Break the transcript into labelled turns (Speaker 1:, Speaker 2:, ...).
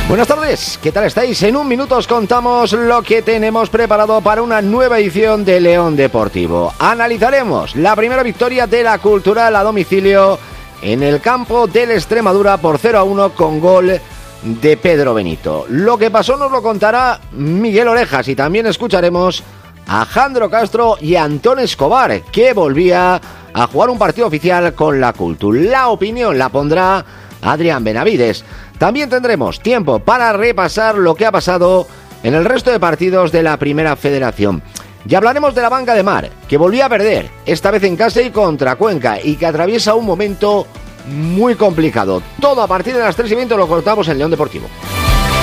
Speaker 1: Buenas tardes, ¿qué tal estáis? En un minuto os contamos lo que tenemos preparado para una nueva edición de León Deportivo. Analizaremos la primera victoria de la Cultural a domicilio en el campo del Extremadura por 0-1 con gol de Pedro Benito. Lo que pasó nos lo contará Miguel Orejas y también escucharemos a Jandro Castro y a Antón Escobar, que volvía a jugar un partido oficial con la Cultural. La opinión la pondrá Adrián Benavides. También tendremos tiempo para repasar lo que ha pasado en el resto de partidos de la Primera Federación. Ya hablaremos de la Banca de Mar, que volvió a perder, esta vez en casa y contra Cuenca, y que atraviesa un momento muy complicado. Todo a partir de las 3:20 lo contamos en León Deportivo.